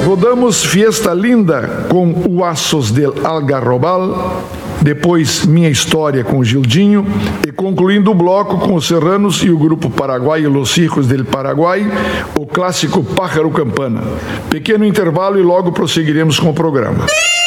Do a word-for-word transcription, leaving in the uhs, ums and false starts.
Rodamos Fiesta Linda com o Aços del Algarrobal, depois Minha História com Gildinho e concluindo o bloco com os Serranos e o grupo paraguaio Los Hijos del Paraguai, o clássico Pájaro Campana. Pequeno intervalo e logo prosseguiremos com o programa.